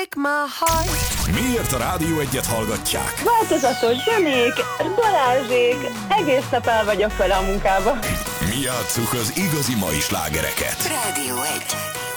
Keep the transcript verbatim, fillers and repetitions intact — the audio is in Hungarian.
break my heart. Miért a Rádió Egyet hallgatják? Változatos zenék, Balázsék, egész nap el vagyok vele a munkába. Mi játsszuk az igazi mai slágereket. Rádió Egy.